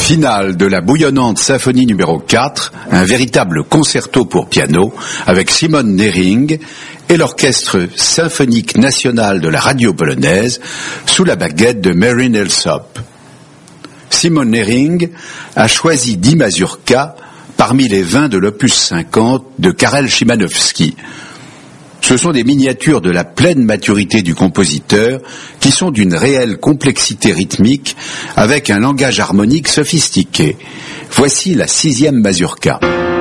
Finale de la bouillonnante symphonie numéro 4, un véritable concerto pour piano avec Simone Nering et l'Orchestre symphonique national de la radio polonaise sous la baguette de Marin Alsop. Simone Nering a choisi 10 mazurkas parmi les 20 de l'opus 50 de Karel Szymanowski. Ce sont des miniatures de la pleine maturité du compositeur qui sont d'une réelle complexité rythmique avec un langage harmonique sophistiqué. Voici la 6e mazurka.